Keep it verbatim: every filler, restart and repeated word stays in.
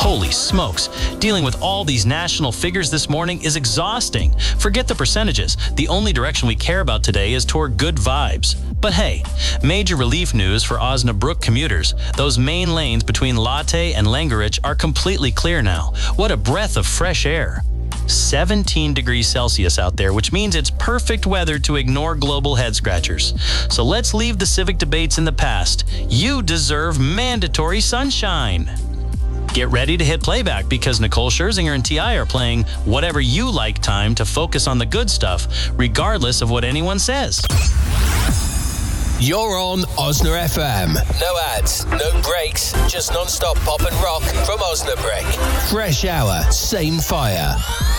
Holy smokes. Dealing with all these national figures this morning is exhausting. Forget the percentages. The only direction we care about today is toward good vibes. But hey, major relief news for Osnabrück commuters. Those main lanes between Lotte and Langerich are completely clear now. What a breath of fresh air. seventeen degrees Celsius out there, which means it's perfect weather to ignore global head scratchers. So let's leave the civic debates in the past. You deserve mandatory sunshine. Get ready to hit playback because Nicole Scherzinger and T I are playing whatever you like time to focus on the good stuff, regardless of what anyone says. You're on Osna F M. No ads, no breaks, just non-stop pop and rock from Osnabrück. Fresh hour, same fire.